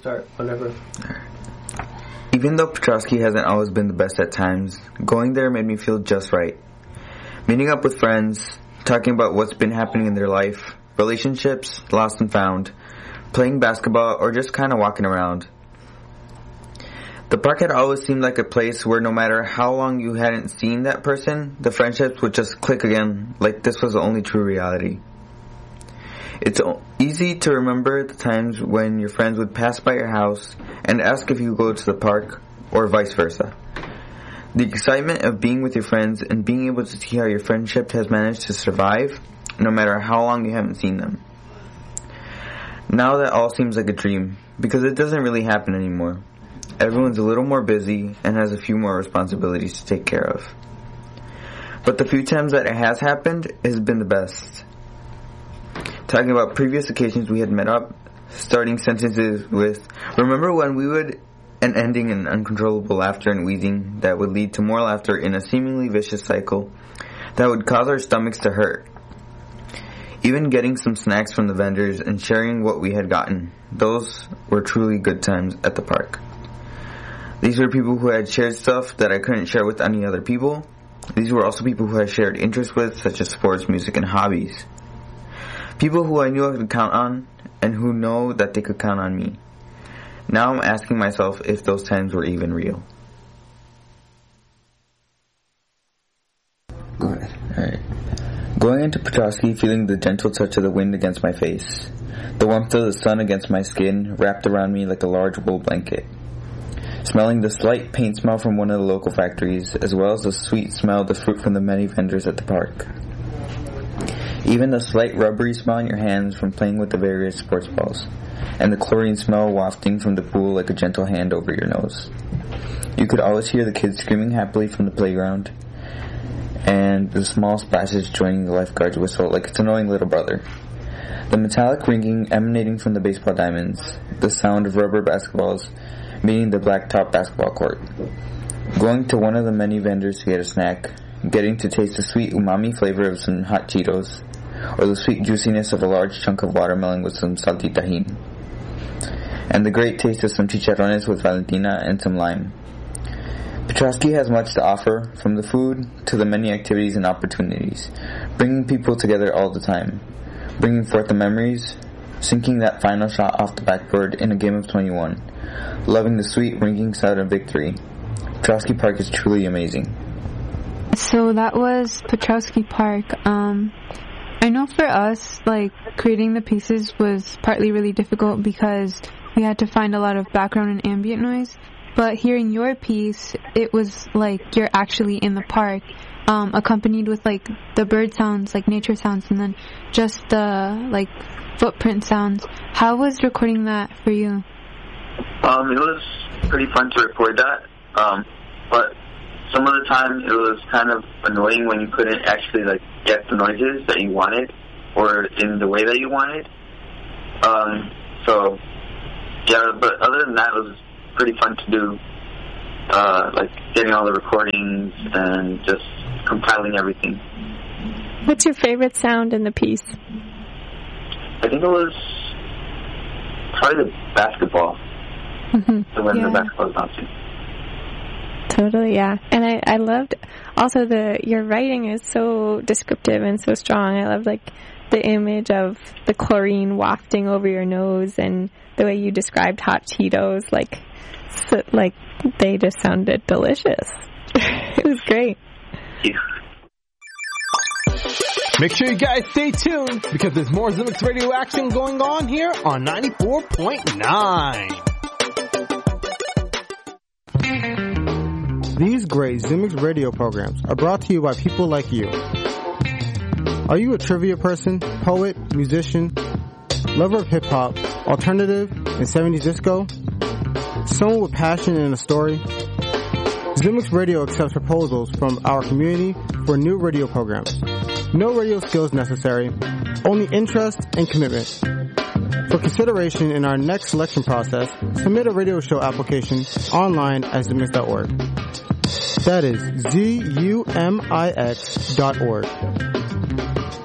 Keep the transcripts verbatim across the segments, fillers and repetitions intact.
start whenever. Even though Petrovsky hasn't always been the best at times, going there made me feel just right. Meeting up with friends, talking about what's been happening in their life, relationships, lost and found, playing basketball, or just kind of walking around. The park had always seemed like a place where no matter how long you hadn't seen that person, the friendships would just click again, like this was the only true reality. It's easy to remember the times when your friends would pass by your house and ask if you go to the park, or vice versa. The excitement of being with your friends and being able to see how your friendship has managed to survive, no matter how long you haven't seen them. Now that all seems like a dream, because it doesn't really happen anymore. Everyone's a little more busy and has a few more responsibilities to take care of. But the few times that it has happened, it has been the best. Talking about previous occasions we had met up, starting sentences with, remember when we would, and ending in uncontrollable laughter and wheezing that would lead to more laughter in a seemingly vicious cycle that would cause our stomachs to hurt. Even getting some snacks from the vendors and sharing what we had gotten, those were truly good times at the park. These were people who had shared stuff that I couldn't share with any other people. These were also people who I shared interests with, such as sports, music, and hobbies. People who I knew I could count on, and who know that they could count on me. Now I'm asking myself if those times were even real. Alright. Going into Petrovsky, feeling the gentle touch of the wind against my face. The warmth of the sun against my skin, wrapped around me like a large wool blanket. Smelling the slight paint smell from one of the local factories, as well as the sweet smell of the fruit from the many vendors at the park. Even the slight rubbery smell in your hands from playing with the various sports balls, and the chlorine smell wafting from the pool like a gentle hand over your nose. You could always hear the kids screaming happily from the playground, and the small splashes joining the lifeguard's whistle like its annoying little brother. The metallic ringing emanating from the baseball diamonds, the sound of rubber basketballs meeting the blacktop basketball court. Going to one of the many vendors to get a snack, getting to taste the sweet umami flavor of some hot Cheetos, or the sweet juiciness of a large chunk of watermelon with some salty tajin, and the great taste of some chicharrones with Valentina and some lime. Petrovsky has much to offer, from the food to the many activities and opportunities, bringing people together all the time, bringing forth the memories, sinking that final shot off the backboard in a game of twenty-one, loving the sweet ringing sound of victory. Petrovsky Park is truly amazing. So that was Petrovsky Park. Um, I know for us, like, creating the pieces was partly really difficult because we had to find a lot of background and ambient noise. But hearing your piece, it was like you're actually in the park, um, accompanied with, like, the bird sounds, like nature sounds, and then just the, like, footprint sounds. How was recording that for you? Um, it was pretty fun to record that, um, but some of the time it was kind of annoying when you couldn't actually, like, get the noises that you wanted or in the way that you wanted. Um, so, yeah, but other than that, it was pretty fun to do, uh, like, getting all the recordings and just compiling everything. What's your favorite sound in the piece? I think it was probably the basketball. Mm-hmm. So when yeah. the basketball is bouncing. Totally, yeah. And I, I loved also the your writing is so descriptive and so strong. I love, like, the image of the chlorine wafting over your nose and the way you described hot Cheetos, like, so, like they just sounded delicious. It was great. Yeah. Make sure you guys stay tuned because there's more Zimix Radio action going on here on ninety-four point nine. These great Zimix Radio programs are brought to you by people like you. Are you a trivia person, poet, musician, lover of hip-hop, alternative, and seventies disco? Someone with passion and a story? Zimix Radio accepts proposals from our community for new radio programs. No radio skills necessary, only interest and commitment. For consideration in our next selection process, submit a radio show application online at zimix dot org. That is Z U M I X dot org.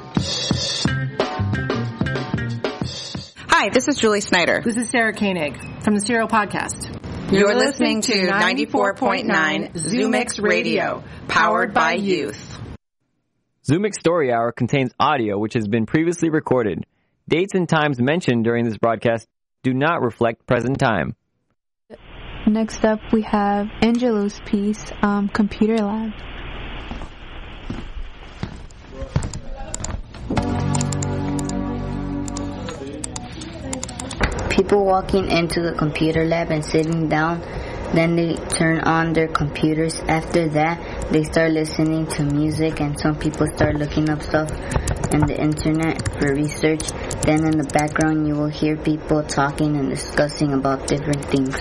Hi, this is Julie Snyder. This is Sarah Koenig. from the Serial Podcast. You're, You're listening to ninety-four point nine ZooMix Radio, powered by youth. ZooMix Story Hour contains audio which has been previously recorded. Dates and times mentioned during this broadcast do not reflect present time. Next up, we have Angelo's piece, um, Computer Lab. People walking into the computer lab and sitting down, then they turn on their computers. After that, they start listening to music, and some people start looking up stuff on the internet for research. Then in the background, you will hear people talking and discussing about different things.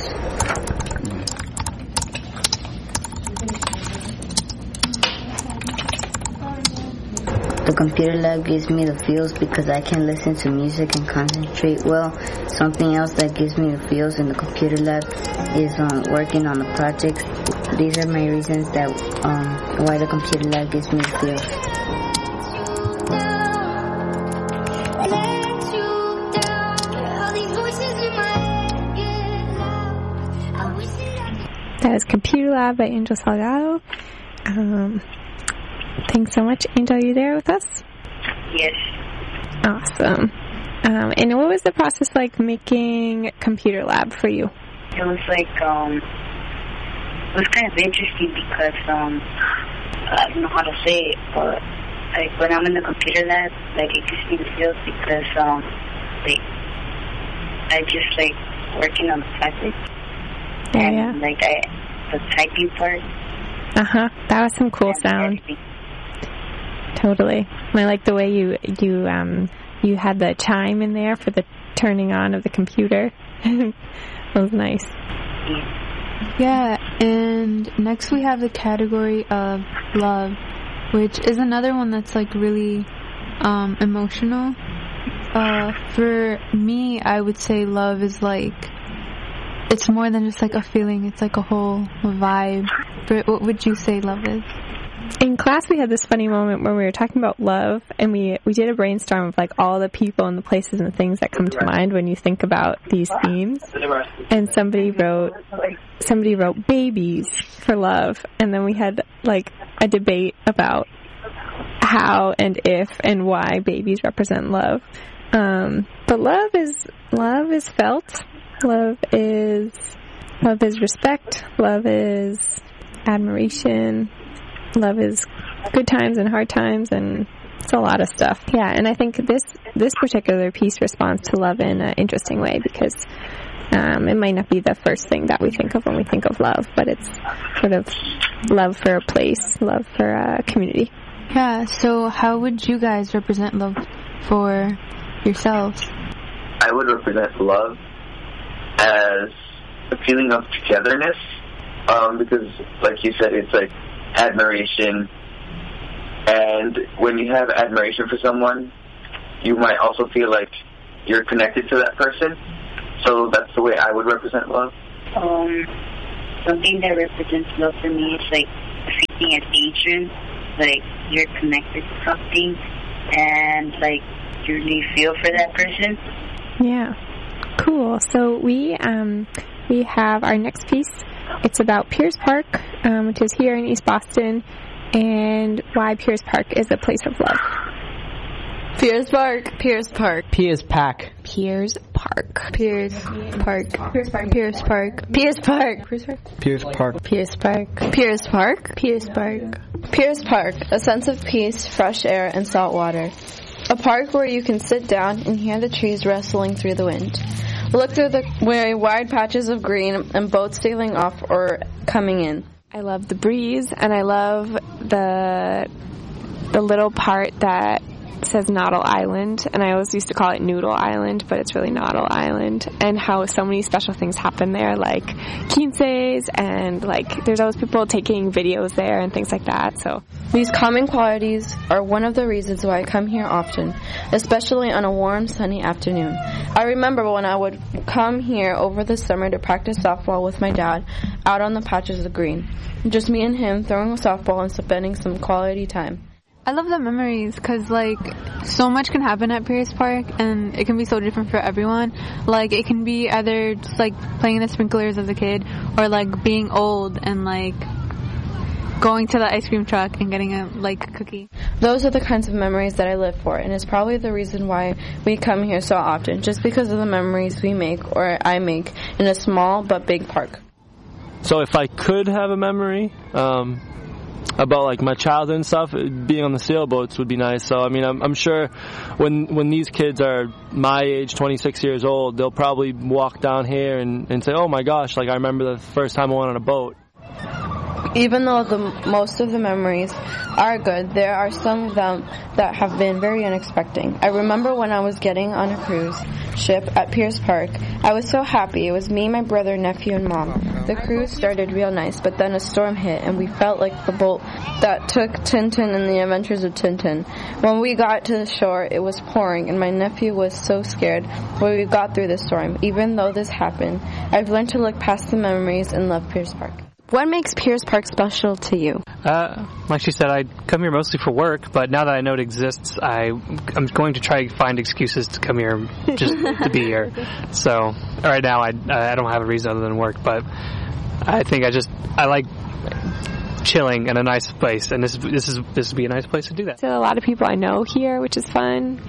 The computer lab gives me the feels because I can listen to music and concentrate well. Something else that gives me the feels in the computer lab is um, working on the projects. These are my reasons that um, why the computer lab gives me the feels. That is Computer Lab by Angel Salgado. Um, thanks so much, Angel. Are you there with us? Yes. Awesome. Um, and what was the process like making Computer Lab for you? It was like, um, it was kind of interesting because, um, I don't know how to say it, but, like, when I'm in the computer lab, like, it gives me the feels because, um, like, I just, like, working on the project. Yeah, and, yeah. like, I, the typing part. Uh-huh. That was some cool sound. Everything. Totally. I like the way you, you, um, you had the chime in there for the turning on of the computer. That was nice. Yeah, and next we have the category of love, which is another one that's like really um, emotional. Uh, for me, I would say love is like, it's more than just like a feeling, it's like a whole vibe. Britt, what would you say love is? In class, we had this funny moment where we were talking about love, and we we did a brainstorm of like all the people and the places and the things that come to mind when you think about these themes. And somebody wrote somebody wrote babies for love, and then we had like a debate about how and if and why babies represent love. Um, but love is love is felt. Love is love is respect. Love is admiration. Love is good times and hard times, and it's a lot of stuff. Yeah, and I think this this particular piece responds to love in an interesting way because um, it might not be the first thing that we think of when we think of love, but it's sort of love for a place, love for a community. Yeah, so how would you guys represent love for yourselves? I would represent love as a feeling of togetherness, um, because, like you said, it's like admiration, and when you have admiration for someone, you might also feel like you're connected to that person. So that's the way I would represent love. Um, something that represents love for me is like the same thing as Adrian. Like you're connected to something, and like you really feel for that person. Yeah, cool. So we um we have our next piece. It's about Pierce Park, um, which is here in East Boston, and why Pierce Park is a place of love. Pierce Park. Pierce Park. Pierce Pack. Pierce Park. Pierce Park. Pierce Park. Pierce Park. Pierce Park. Pierce Park. Pierce Park. Pierce Park. Pierce Park. Pierce Park. A sense of peace, fresh air, and salt water. A park where you can sit down and hear the trees rustling through the wind. Look through the wide patches of green and boats sailing off or coming in. I love the breeze, and I love the the little part that says Noddle Island, and I always used to call it Noodle Island, but it's really Noddle Island, and how so many special things happen there, like quinces, and like there's always people taking videos there and things like that. So these common qualities are one of the reasons why I come here often, especially on a warm, sunny afternoon. I remember when I would come here over the summer to practice softball with my dad out on the patches of green. Just me and him throwing a softball and spending some quality time. I love the memories because, like, so much can happen at Pierce Park, and it can be so different for everyone. Like, it can be either just, like, playing in the sprinklers as a kid, or, like, being old and, like, going to the ice cream truck and getting a, like, cookie. Those are the kinds of memories that I live for, and it's probably the reason why we come here so often, just because of the memories we make, or I make, in a small but big park. So if I could have a memory, um... about like my childhood and stuff, being on the sailboats would be nice. So I mean, I'm, I'm sure when when these kids are my age, twenty-six years old, they'll probably walk down here and, and say, oh my gosh, like I remember the first time I went on a boat. Even though the most of the memories are good, there are some of them that have been very unexpected. I remember when I was getting on a cruise ship at Pierce Park, I was so happy. It was me, my brother, nephew, and mom. The cruise started real nice, but then a storm hit, and we felt like the boat that took Tintin and the Adventures of Tintin. When we got to the shore, it was pouring, and my nephew was so scared, but we got through the storm. Even though this happened, I've learned to look past the memories and love Pierce Park. What makes Pierce Park special to you? Uh, like she said, I come here mostly for work, but now that I know it exists, I, I'm going to try to find excuses to come here just to be here. So right now, I, I don't have a reason other than work, but I think I just, I like chilling in a nice place, and this this is this would be a nice place to do that. So a lot of people I know here, which is fun,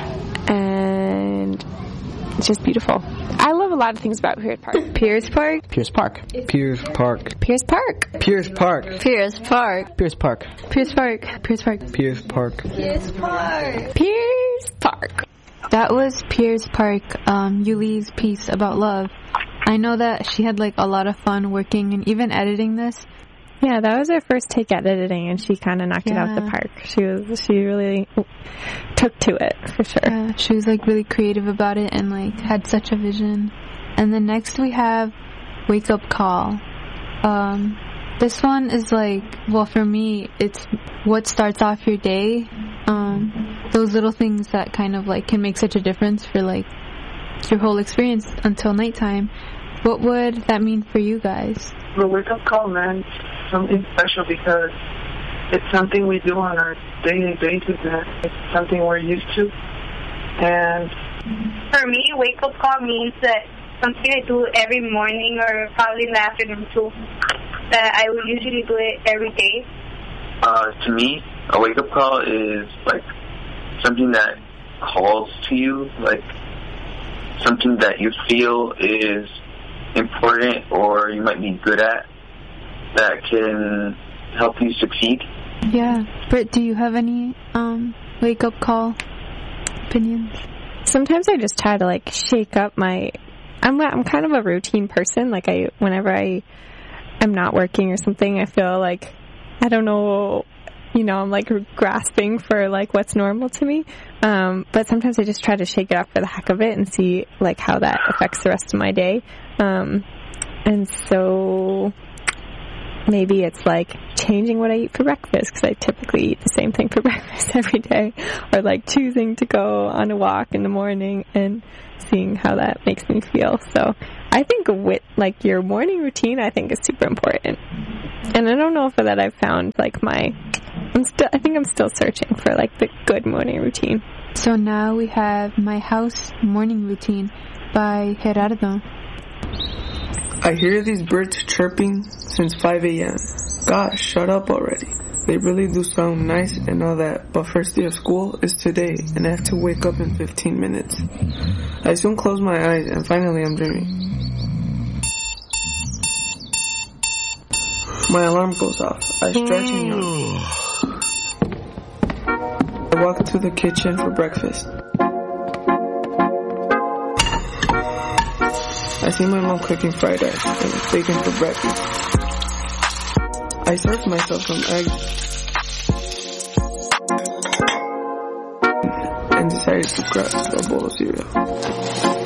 and it's just beautiful. I love a lot of things about Pierce Park. Pierce Park. Pierce Park. Pierce Park. Pierce Park. Pierce Park. Pierce Park. Pierce Park. Pierce Park. Pierce Park. Pierce Park. Pierce Park. Pierce Park. That was Pierce Park, um, Yuli's piece about love. I know that she had, like, a lot of fun working and even editing this. Yeah, that was her first take at editing, and she kind of knocked yeah. it out the park. She was, she really took to it, for sure. Yeah, she was, like, really creative about it and, like, had such a vision. And then next we have Wake Up Call. Um, this one is, like, well, for me, it's what starts off your day. Um, those little things that kind of, like, can make such a difference for, like, your whole experience until nighttime. What would that mean for you guys? The wake-up call meant something special because it's something we do on our daily basis, and it's something we're used to. And for me, wake-up call means that something I do every morning or probably in the afternoon too, that I would usually do it every day. Uh, to me, a wake-up call is like something that calls to you, like something that you feel is important or you might be good at that can help you succeed. Yeah. Britt, do you have any um, wake-up call opinions? Sometimes I just try to, like, shake up my... I'm I'm kind of a routine person. Like, I whenever I am not working or something, I feel like, I don't know, you know, I'm, like, grasping for, like, what's normal to me. Um, but sometimes I just try to shake it up for the heck of it and see, like, how that affects the rest of my day. Um, and so maybe it's like changing what I eat for breakfast, because I typically eat the same thing for breakfast every day, or like choosing to go on a walk in the morning and seeing how that makes me feel. So I think with like your morning routine, I think is super important. And I don't know if that I've found like my, I'm still, I think I'm still searching for like the good morning routine. So now we have My House Morning Routine by Gerardo. I hear these birds chirping since five a.m. Gosh, shut up already. They really do sound nice and all that, but first day of school is today, and I have to wake up in fifteen minutes. I soon close my eyes, and finally I'm dreaming. My alarm goes off. I stretch and yawn. I walk to the kitchen for breakfast. I see my mom cooking fried eggs and bacon for breakfast. I serve myself some eggs and decided to grab a bowl of cereal.